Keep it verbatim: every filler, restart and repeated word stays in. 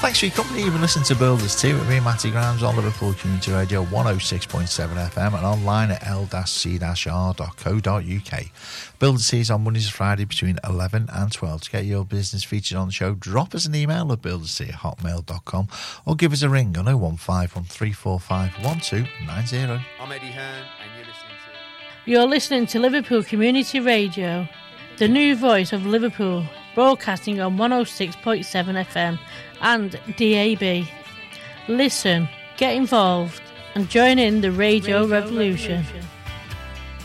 Thanks for your company. You've been listening to Builders Tea with me, Matty Grimes, on Liverpool Community Radio one oh six point seven F M and online at l c r dot co dot u k. Builders Tea is on Mondays and Friday between eleven and twelve. To get your business featured on the show, drop us an email at builderstea at hotmail dot com or give us a ring on oh one five one three four five one two nine oh. I'm Eddie Hearn and you're listening to... You're listening to Liverpool Community Radio, the new voice of Liverpool, broadcasting on one oh six point seven F M and D A B. Listen, get involved and join in the radio, radio revolution. revolution.